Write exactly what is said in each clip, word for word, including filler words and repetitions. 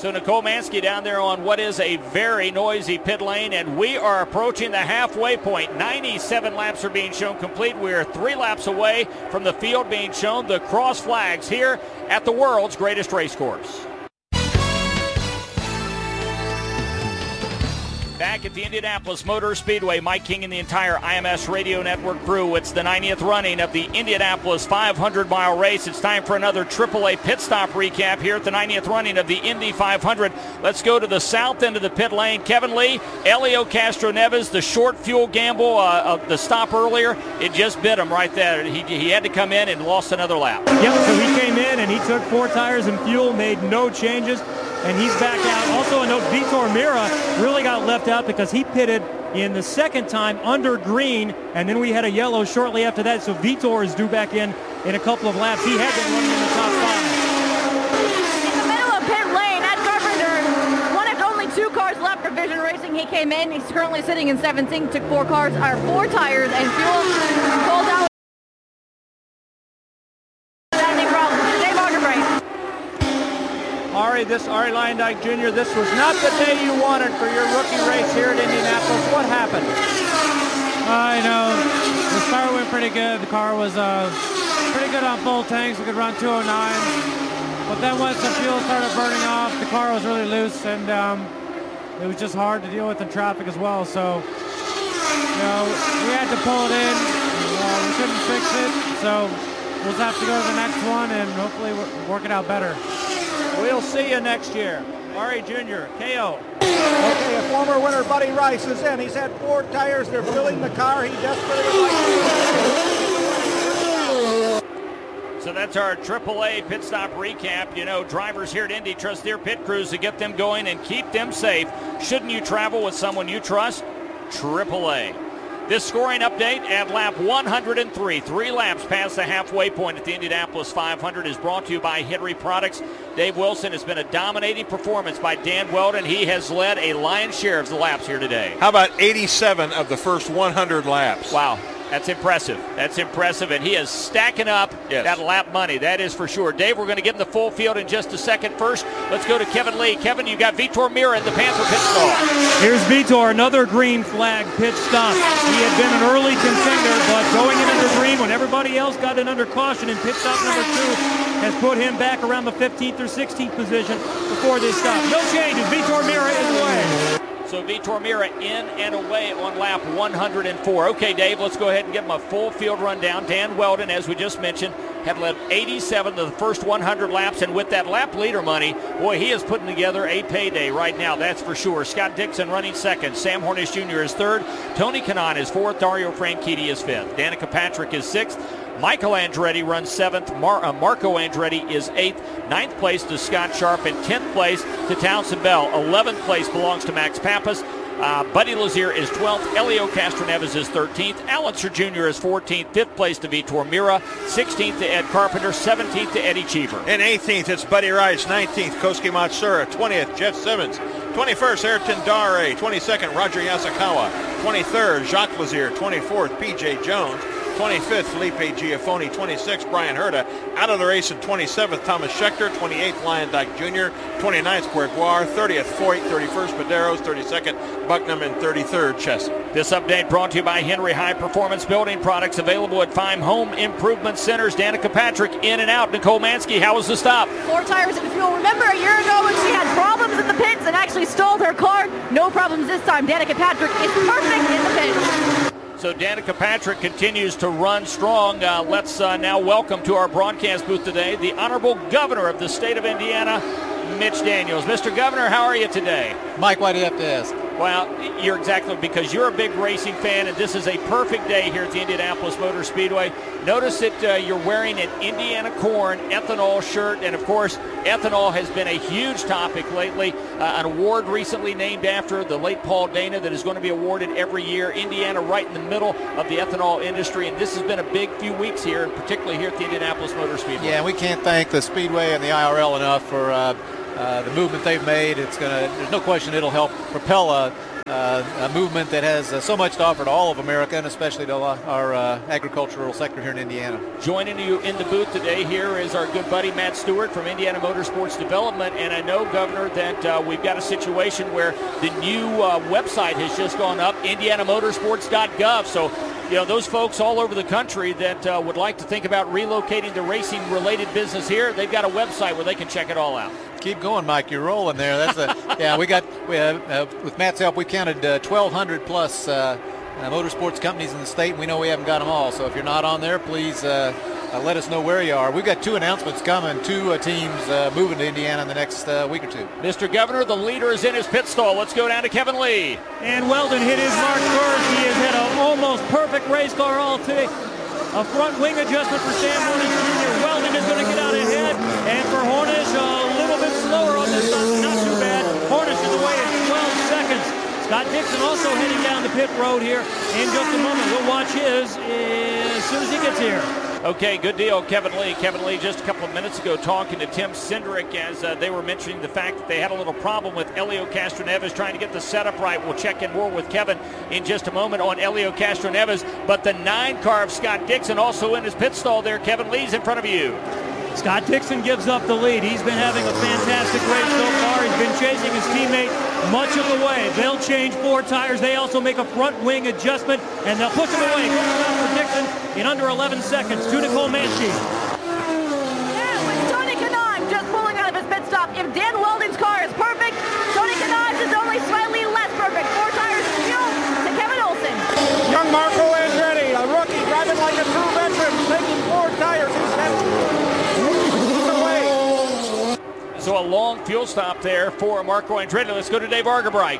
So Nicole Mansky down there on what is a very noisy pit lane, and we are approaching the halfway point. ninety-seven laps are being shown complete. We are three laps away from the field being shown the cross flags here at the world's greatest race course. Back at the Indianapolis Motor Speedway, Mike King and the entire I M S Radio Network crew. It's the ninetieth running of the Indianapolis five hundred mile race. It's time for another triple A pit stop recap here at the ninetieth running of the Indy five hundred. Let's go to the south end of the pit lane. Kevin Lee, Helio Castroneves, the short fuel gamble uh, of the stop earlier, it just bit him right there. He, he had to come in and lost another lap. Yep, so he came in and he took four tires and fuel, made no changes, and he's back out. Also a note, Vitor Mira really got left out because he pitted in the second time under green, and then we had a yellow shortly after that, so Vitor is due back in in a couple of laps. He had been running in the top five. In the middle of pit lane, Ed Carpenter, one of only two cars left for Vision Racing. He came in. He's currently sitting in seventeenth, took four cars, or four tires and fuel, pulled out. Ari, this Ari Luyendyk Junior, this was not the day you wanted for your rookie race here at Indianapolis. What happened? Uh, you know, the start went pretty good. The car was uh, pretty good on full tanks. We could run two oh nine. But then once the fuel started burning off, the car was really loose, and um, it was just hard to deal with in traffic as well. So, you know, we had to pull it in. Uh, we couldn't fix it. So we'll just have to go to the next one and hopefully work it out better. We'll see you next year. Ari Junior, K O. Okay, a former winner, Buddy Rice, is in. He's had four tires. They're filling the car. He desperately would like to. So that's our triple A pit stop recap. You know, drivers here at Indy trust their pit crews to get them going and keep them safe. Shouldn't you travel with someone you trust? triple A. This scoring update at lap one hundred three, three laps past the halfway point at the Indianapolis five hundred, is brought to you by Henry Products. Dave Wilson, has been a dominating performance by Dan Weldon. He has led a lion's share of the laps here today. How about eighty-seven of the first one hundred laps? Wow. That's impressive. That's impressive, and he is stacking up yes. that lap money. That is for sure. Dave, we're going to get in the full field in just a second. First, let's go to Kevin Lee. Kevin, you got Vitor Mira in the Panther pit stall. Here's Vitor, another green flag pit stop. He had been an early contender, but going in under green when everybody else got in under caution in pit stop number two has put him back around the fifteenth or sixteenth position before this stop. No changes. Vitor Mira is away. So Vitor Mira in and away on lap one hundred four. Okay, Dave, let's go ahead and give him a full field rundown. Dan Weldon, as we just mentioned, had led eighty-seven of the first one hundred laps, and with that lap leader money, boy, he is putting together a payday right now, that's for sure. Scott Dixon running second. Sam Hornish Junior is third. Tony Kanaan is fourth. Dario Franchitti is fifth. Danica Patrick is sixth. Michael Andretti runs seventh. Mar- uh, Marco Andretti is eighth. Ninth place to Scott Sharp, and tenth place to Townsend Bell. eleventh place belongs to Max Pappas. Uh, Buddy Lazier is twelfth. Helio Castroneves is thirteenth. Allenser Junior is fourteenth. fifth place to Vitor Mira. sixteenth to Ed Carpenter. seventeenth to Eddie Cheever. In eighteenth, it's Buddy Rice. nineteenth, Kosuke Matsura. twentieth, Jeff Simmons. twenty-first, Ayrton Dare. twenty-second, Roger Yasukawa. twenty-third, Jacques Lazier. twenty-fourth, P J Jones. twenty-fifth, Felipe Giafoni. twenty-sixth, Brian Herta. Out of the race in twenty-seventh, Thomas Schechter. twenty-eighth, Luyendyk Junior twenty-ninth, Gregoire. thirtieth, Foyt. thirty-first, Medeiros. thirty-second, Bucknam. And thirty-third, Chesson. This update brought to you by Henry High Performance Building Products, available at five home improvement centers. Danica Patrick in and out. Nicole Mansky, how was the stop? Four tires and fuel. Remember a year ago when she had problems in the pits and actually stalled her car? No problems this time. Danica Patrick is perfect in the pits. So Danica Patrick continues to run strong. Uh, let's uh, now welcome to our broadcast booth today the Honorable Governor of the state of Indiana, Mitch Daniels. Mister Governor, how are you today? Mike, why do you have to ask? Well, you're exactly, because you're a big racing fan, and this is a perfect day here at the Indianapolis Motor Speedway. Notice that uh, you're wearing an Indiana Corn ethanol shirt, and of course, ethanol has been a huge topic lately. Uh, an award recently named after the late Paul Dana that is going to be awarded every year. Indiana right in the middle of the ethanol industry, and this has been a big few weeks here, and particularly here at the Indianapolis Motor Speedway. Yeah, we can't thank the Speedway and the I R L enough for uh, uh, the movement they've made. It's gonna, there's no question it'll help propel uh, Uh, a movement that has uh, so much to offer to all of America, and especially to our uh, agricultural sector here in Indiana. Joining you in the booth today here is our good buddy Matt Stewart from Indiana Motorsports Development. And I know, Governor, that uh, we've got a situation where the new uh, website has just gone up, indiana motorsports dot gov. So, you know, those folks all over the country that uh, would like to think about relocating the racing-related business here, they've got a website where they can check it all out. Keep going, Mike. You're rolling there. That's a yeah. We got we have, uh, with Matt's help, we counted uh, twelve hundred plus uh, uh, motorsports companies in the state. And we know we haven't got them all. So if you're not on there, please uh, uh, let us know where you are. We've got two announcements coming. Two uh, teams uh, moving to Indiana in the next uh, week or two. Mister Governor, the leader is in his pit stall. Let's go down to Kevin Lee. And Weldon hit his mark first. He has had an almost perfect race car all today. A front wing adjustment for Sam Hornish Junior Weldon is going to get out ahead. And for Hornish, a little bit slower on this stuff. Not too bad. Hornish is away at twelve seconds. Scott Dixon also heading down the pit road here in just a moment. We'll watch his as soon as he gets here. Okay, good deal, Kevin Lee. Kevin Lee just a couple of minutes ago talking to Tim Cindric as uh, they were mentioning the fact that they had a little problem with Helio Castroneves trying to get the setup right. We'll check in more with Kevin in just a moment on Helio Castroneves. But the nine car of Scott Dixon also in his pit stall there. Kevin Lee's in front of you. Scott Dixon gives up the lead. He's been having a fantastic race so far. He's been chasing his teammate much of the way. They'll change four tires. They also make a front wing adjustment, and they'll push him away. Good stop for Dixon in under eleven seconds. To Nicole Manske. Yeah, with Tony Kanaan just pulling out of his pit stop. If Dan Weldon's car is perfect, Tony Kanaan is only slightly less perfect. Four tires of fuel to Kevin Olson. Young Marco Andretti, a rookie, driving like a true veteran, taking four tires. He's had So a long fuel stop there for Marco Andretti. Let's go to Dave Argabright.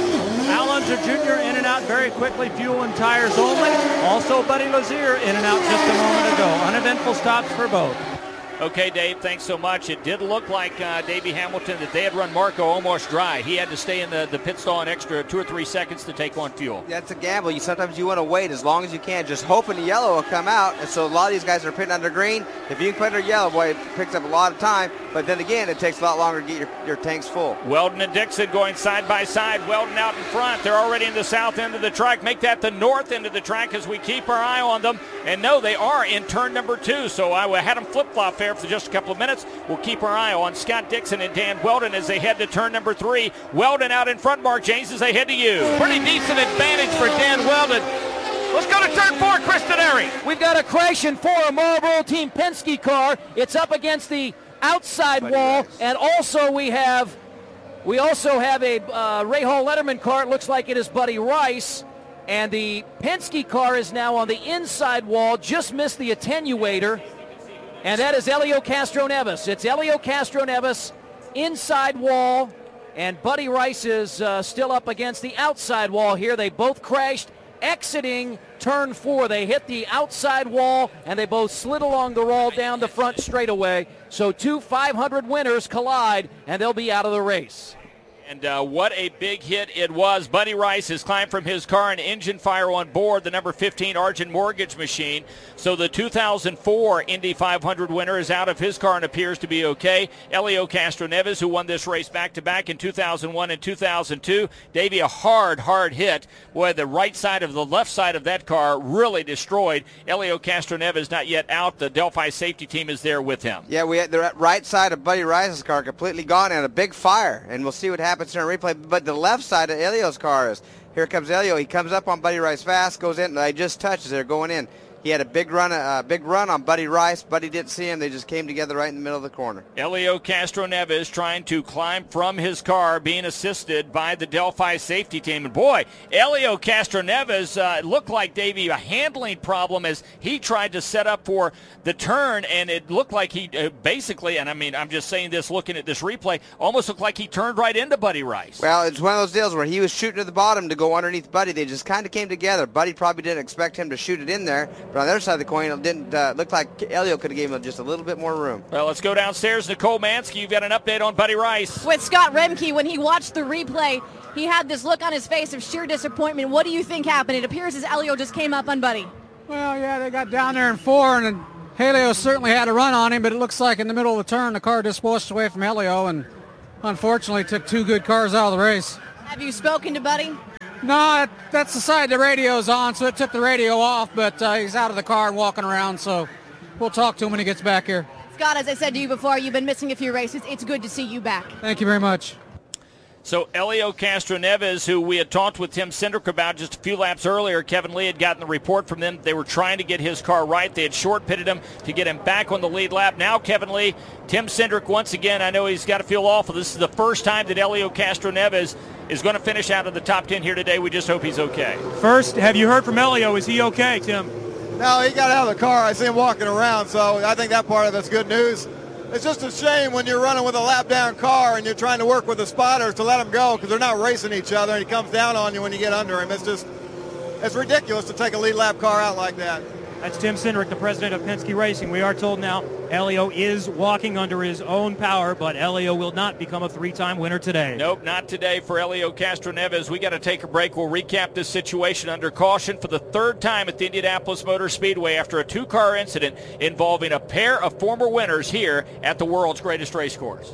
Al Unser Junior in and out very quickly, fuel and tires only. Also Buddy Lazier in and out just a moment ago. Uneventful stops for both. Okay, Dave, thanks so much. It did look like uh, Davey Hamilton that they had run Marco almost dry. He had to stay in the, the pit stall an extra two or three seconds to take on fuel. That's a gamble. You Sometimes you want to wait as long as you can, just hoping the yellow will come out. And so a lot of these guys are pitting under green. If you can put under yellow, boy, it picks up a lot of time. But then again, it takes a lot longer to get your, your tanks full. Weldon and Dixon going side by side. Weldon out in front. They're already in the south end of the track. Make that the north end of the track as we keep our eye on them. And no, they are in turn number two. So I had them flip-flop there for just a couple of minutes. We'll keep our eye on Scott Dixon and Dan Weldon as they head to turn number three. Weldon out in front, Mark James, as they head to you. Pretty decent advantage for Dan Weldon. Let's go to turn four, Kristen Airy. We've got a crash in four, a Marlboro Team Penske car. It's up against the outside Buddy wall, Rice. and also we have we also have a uh, Ray Hall Letterman car. It looks like it is Buddy Rice, and the Penske car is now on the inside wall, just missed the attenuator, and that is Helio Castroneves. It's Helio Castroneves inside wall, and Buddy Rice is uh, still up against the outside wall here. They both crashed exiting turn four. They hit the outside wall, and they both slid along the wall down the front straightaway. So two five hundred winners collide, and they'll be out of the race. And uh, what a big hit it was. Buddy Rice has climbed from his car, an engine fire on board, the number fifteen Argent Mortgage Machine. So the two thousand four Indy five hundred winner is out of his car and appears to be okay. Helio Castroneves, who won this race back-to-back in two thousand one and two thousand two. Davey, a hard, hard hit. Boy, the right side of the left side of that car really destroyed. Helio Castroneves not yet out. The Delphi safety team is there with him. Yeah, we had the right side of Buddy Rice's car completely gone and a big fire, and we'll see what happens during replay. But the left side of Helio's car is, here comes Helio. He comes up on Buddy Rice fast, goes in, and they just touch as they're going in. He had a big run, a uh, big run on Buddy Rice. Buddy didn't see him. They just came together right in the middle of the corner. Helio Castroneves trying to climb from his car, being assisted by the Delphi safety team. And boy, Helio Castroneves uh, looked like, Davey, a handling problem as he tried to set up for the turn, and it looked like he uh, basically, and I mean, I'm just saying this looking at this replay, almost looked like he turned right into Buddy Rice. Well, it's one of those deals where he was shooting to the bottom to go underneath Buddy. They just kind of came together. Buddy probably didn't expect him to shoot it in there. But on the other side of the coin, it didn't uh, look like Helio could have given him just a little bit more room. Well, let's go downstairs. Nicole Manske, you've got an update on Buddy Rice. With Scott Remke, when he watched the replay, he had this look on his face of sheer disappointment. What do you think happened? It appears as Helio just came up on Buddy. Well, yeah, they got down there in four, and then Helio certainly had a run on him, but it looks like in the middle of the turn, the car just washed away from Helio, and unfortunately took two good cars out of the race. Have you spoken to Buddy? No, that's the side the radio's on, so it took the radio off, but uh, he's out of the car and walking around, so we'll talk to him when he gets back here. Scott, as I said to you before, you've been missing a few races. It's good to see you back. Thank you very much. So Helio Castroneves, who we had talked with Tim Cindric about just a few laps earlier, Kevin Lee had gotten the report from them. They were trying to get his car right. They had short-pitted him to get him back on the lead lap. Now Kevin Lee, Tim Cindric once again, I know he's got to feel awful. This is the first time that Helio Castroneves is going to finish out of the top ten here today. We just hope he's okay. First, have you heard from Helio? Is he okay, Tim? No, he got out of the car. I see him walking around, so I think that part of it's good news. It's just a shame when you're running with a lap-down car and you're trying to work with the spotters to let them go because they're not racing each other, and he comes down on you when you get under him. It's just, it's ridiculous to take a lead lap car out like that. That's Tim Cindric, the president of Penske Racing. We are told now Helio is walking under his own power, but Helio will not become a three-time winner today. Nope, not today for Helio Castroneves. We got to take a break. We'll recap this situation under caution for the third time at the Indianapolis Motor Speedway after a two-car incident involving a pair of former winners here at the world's greatest race course.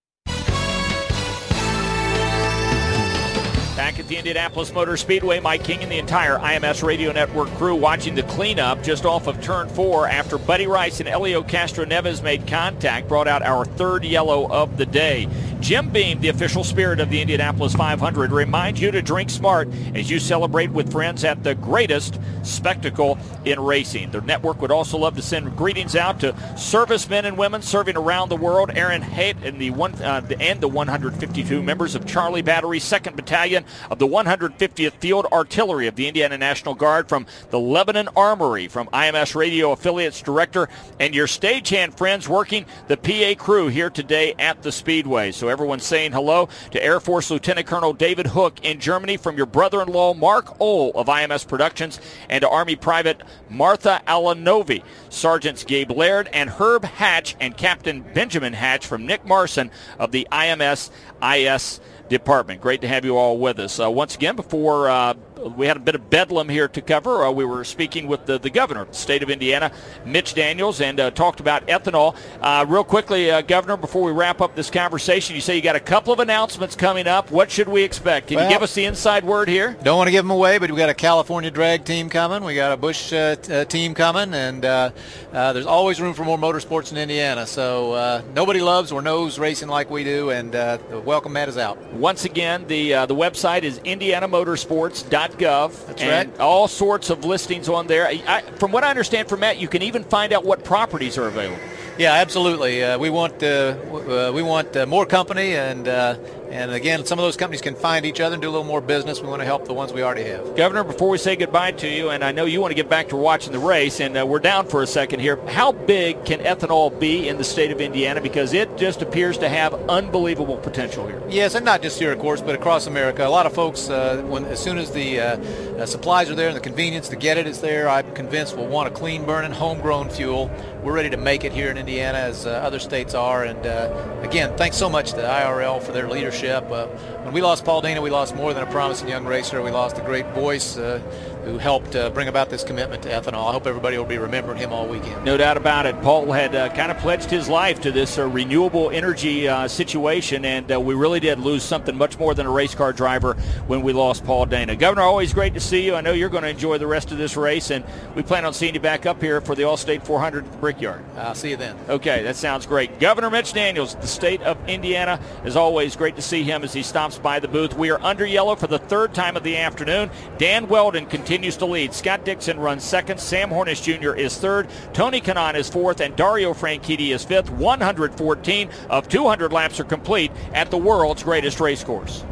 Back at the Indianapolis Motor Speedway, Mike King and the entire I M S Radio Network crew watching the cleanup just off of turn four after Buddy Rice and Helio Castroneves made contact, brought out our third yellow of the day. Jim Beam, the official spirit of the Indianapolis five hundred, reminds you to drink smart as you celebrate with friends at the greatest spectacle in racing. The network would also love to send greetings out to servicemen and women serving around the world. Aaron Haight and the one uh, and the one hundred fifty-two members of Charlie Battery's second Battalion of the one hundred fiftieth Field Artillery of the Indiana National Guard, from the Lebanon Armory, from I M S Radio Affiliates Director, and your stagehand friends working the P A crew here today at the Speedway. So everyone's saying hello to Air Force Lieutenant Colonel David Hook in Germany, from your brother-in-law Mark Ohl of I M S Productions, and to Army Private Martha Alanovi, Sergeants Gabe Laird and Herb Hatch, and Captain Benjamin Hatch from Nick Marson of the I M S I S Department. Great to have you all with us. Uh, once again, before uh, we had a bit of bedlam here to cover, uh, we were speaking with the, the governor of the state of Indiana, Mitch Daniels, and uh, talked about ethanol. Uh, real quickly, uh, Governor, before we wrap up this conversation, you say you got a couple of announcements coming up. What should we expect? Can well, you give us the inside word here? Don't want to give them away, but we got a California drag team coming. We got a Busch uh, t- uh, team coming, and uh, uh, there's always room for more motorsports in Indiana. So uh, nobody loves or knows racing like we do, and uh, the welcome mat is out. Once again, the uh, the website is indiana motorsports dot gov. That's and right. All sorts of listings on there. I, from what I understand from Matt, you can even find out what properties are available. Yeah, absolutely. Uh, we want uh, w- uh, we want uh, more company, and uh, and again, some of those companies can find each other and do a little more business. We want to help the ones we already have. Governor, before we say goodbye to you, and I know you want to get back to watching the race, and uh, we're down for a second here. How big can ethanol be in the state of Indiana? Because it just appears to have unbelievable potential here. Yes, and not just here, of course, but across America. A lot of folks, uh, when as soon as the uh, uh, supplies are there and the convenience to get it is there, I'm convinced will want a clean-burning, homegrown fuel. We're ready to make it here in Indiana, as uh, other states are. And uh, again, thanks so much to I R L for their leadership. Uh, when we lost Paul Dana, we lost more than a promising young racer. We lost a great voice uh, who helped uh, bring about this commitment to ethanol. I hope everybody will be remembering him all weekend. No doubt about it. Paul had uh, kind of pledged his life to this uh, renewable energy uh, situation, and uh, we really did lose something much more than a race car driver when we lost Paul Dana. Governor, always great to see you. I know you're going to enjoy the rest of this race, and we plan on seeing you back up here for the All-State four hundred at the Brickyard. I'll see you then. Okay, that sounds great. Governor Mitch Daniels, the state of Indiana, as always, great to see him as he stops by the booth. We are under yellow for the third time of the afternoon. Dan Weldon continues to lead. Scott Dixon runs second. Sam Hornish Junior is third. Tony Kanaan is fourth, and Dario Franchitti is fifth. one hundred fourteen of two hundred laps are complete at the world's greatest race course.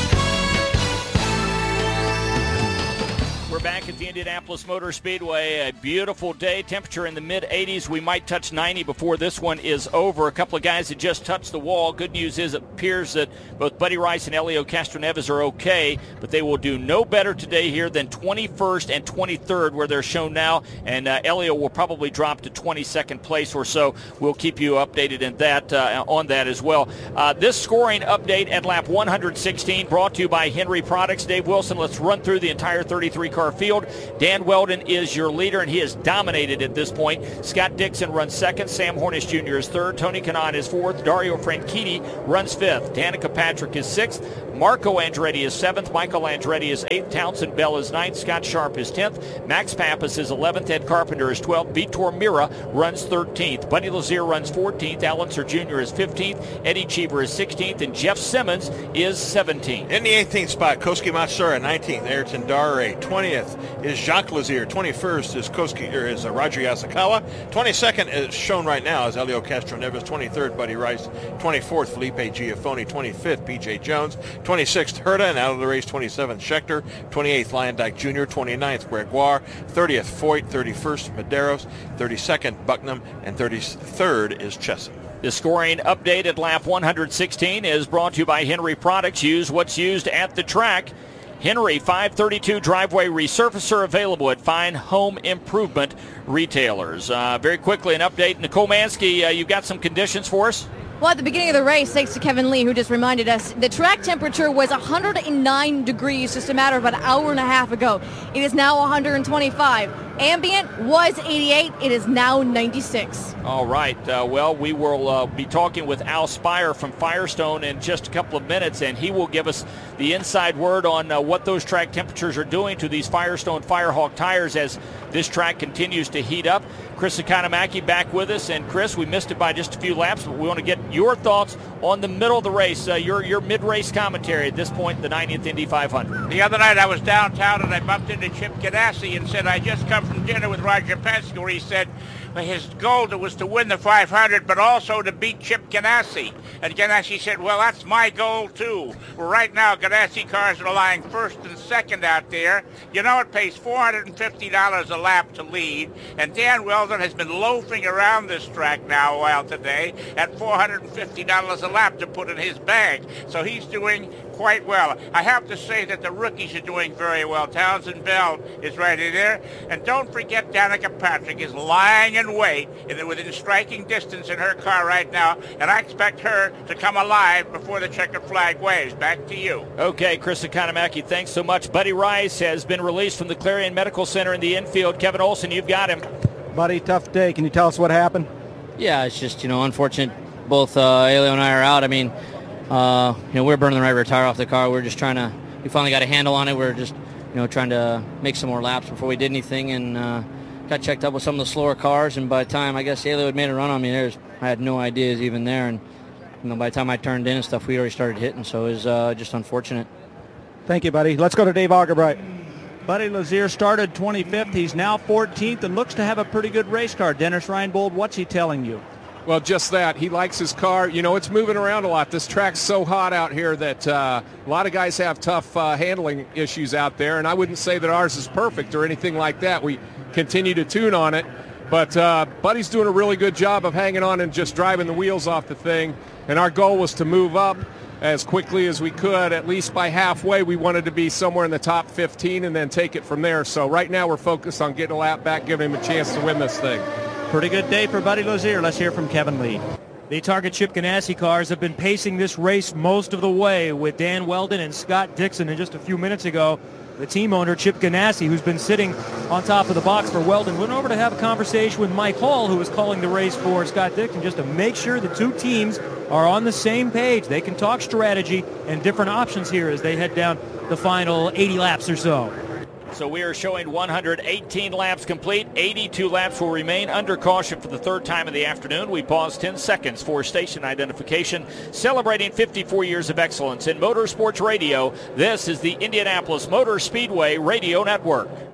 We're back at the Indianapolis Motor Speedway. A beautiful day. Temperature in the mid eighties. We might touch ninety before this one is over. A couple of guys that just touched the wall. Good news is it appears that both Buddy Rice and Helio Castroneves are okay, but they will do no better today here than twenty-first and twenty-third, where they're shown now, and uh, Helio will probably drop to twenty-second place or so. We'll keep you updated in that uh, on that as well. Uh, this scoring update at lap one hundred sixteen brought to you by Henry Products. Dave Wilson, let's run through the entire thirty-three car field. Dan Weldon is your leader, and he has dominated at this point. Scott Dixon runs second. Sam Hornish Junior is third. Tony Kanaan is fourth. Dario Franchitti runs fifth. Danica Patrick is sixth. Marco Andretti is seventh. Michael Andretti is eighth. Townsend Bell is ninth. Scott Sharp is tenth. Max Pappas is eleventh. Ed Carpenter is twelfth. Vitor Mira runs thirteenth. Buddy Lazier runs fourteenth. Al Unser Junior is fifteenth. Eddie Cheever is sixteenth. And Jeff Simmons is seventeenth. In the eighteenth spot, Koski Matsura. nineteenth, Ayrton Dare. twentieth is Jacques Lazier. twenty-first is Koski, or is uh, Roger Yasukawa. twenty-second is shown right now is Elio Castro Neves. twenty-third, Buddy Rice. twenty-fourth, Felipe Giafoni. twenty-fifth, P J Jones. twenty-sixth, Herta, and out of the race, twenty-seventh, Schechter. twenty-eighth, Lyondike Junior twenty-ninth, Gregoire. thirtieth, Foyt. thirty-first, Medeiros. thirty-second, Bucknam. And thirty-third is Chesson. The scoring update at lap one hundred sixteen is brought to you by Henry Products. Use what's used at the track. Henry five thirty-two driveway resurfacer available at fine home improvement retailers. Uh, very quickly, an update. Nicole Mansky, uh, you've got some conditions for us? Well, at the beginning of the race, thanks to Kevin Lee, who just reminded us, the track temperature was one hundred nine degrees just a matter of an hour and a half ago. It is now one hundred twenty-five. Ambient was eighty-eight. It is now ninety-six. All right. Uh, well, we will uh, be talking with Al Spire from Firestone in just a couple of minutes, and he will give us the inside word on uh, what those track temperatures are doing to these Firestone Firehawk tires as this track continues to heat up. Chris Economaki back with us, and Chris, we missed it by just a few laps, but we want to get your thoughts on the middle of the race, uh, your your mid-race commentary at this point, the ninetieth Indy five hundred. The other night I was downtown and I bumped into Chip Ganassi and said, I just come from dinner with Roger Penske, where he said his goal was to win the five hundred, but also to beat Chip Ganassi. And Ganassi said, well, that's my goal too. Well, right now, Ganassi cars are lying first and second out there. You know, it pays four hundred fifty dollars a lap to lead, and Dan Weldon has been loafing around this track now a while today at four hundred fifty dollars a lap to put in his bag. So he's doing quite well. I have to say that the rookies are doing very well. Townsend Bell is right in there. And don't forget Danica Patrick is lying in wait and within striking distance in her car right now. And I expect her to come alive before the checkered flag waves. Back to you. Okay, Chris Economaki, thanks so much. Buddy Rice has been released from the Clarion Medical Center in the infield. Kevin Olson, you've got him. Buddy, tough day. Can you tell us what happened? Yeah, it's just, you know, unfortunate. Both uh, Elio and I are out. I mean, Uh, you know, we're burning the right rear tire off the car. We're just trying to, we finally got a handle on it. We're just, you know, trying to make some more laps before we did anything, and uh, got checked up with some of the slower cars. And by the time, I guess, Elio had made a run on me, there's, I had no idea he was even there. And, you know, by the time I turned in and stuff, we already started hitting. So it was uh, just unfortunate. Thank you, buddy. Let's go to Dave Augerbright. Buddy Lazier started twenty-fifth. He's now fourteenth and looks to have a pretty good race car. Dennis Reinbold, what's he telling you? Well, just that. He likes his car. You know, it's moving around a lot. This track's so hot out here that uh, a lot of guys have tough uh, handling issues out there, and I wouldn't say that ours is perfect or anything like that. We continue to tune on it, but uh, Buddy's doing a really good job of hanging on and just driving the wheels off the thing, and our goal was to move up as quickly as we could. At least by halfway, we wanted to be somewhere in the top fifteen and then take it from there. So right now we're focused on getting a lap back, giving him a chance to win this thing. Pretty good day for Buddy Lazier. Let's hear from Kevin Lee. The Target Chip Ganassi cars have been pacing this race most of the way with Dan Weldon and Scott Dixon. And just a few minutes ago, the team owner, Chip Ganassi, who's been sitting on top of the box for Weldon, went over to have a conversation with Mike Hall, who was calling the race for Scott Dixon, just to make sure the two teams are on the same page. They can talk strategy and different options here as they head down the final eighty laps or so. So we are showing one hundred eighteen laps complete. eighty-two laps will remain under caution for the third time of the afternoon. We pause ten seconds for station identification, celebrating fifty-four years of excellence in motorsports radio. This is the Indianapolis Motor Speedway Radio Network.